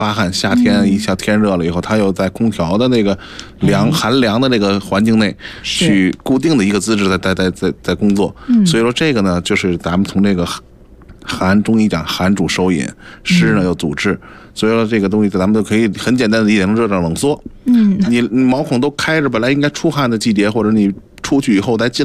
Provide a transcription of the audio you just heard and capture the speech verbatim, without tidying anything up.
发汗，夏天一下天热了以后，它又在空调的那个凉、 哎、 寒凉的那个环境内去固定的一个姿势在在在在在工作。嗯，所以说这个呢，就是咱们从这个寒中医讲寒主收引，湿呢又阻滞，所以说这个东西咱们都可以很简单的理解成热胀冷缩。嗯，你毛孔都开着，本来应该出汗的季节，或者你出去以后再进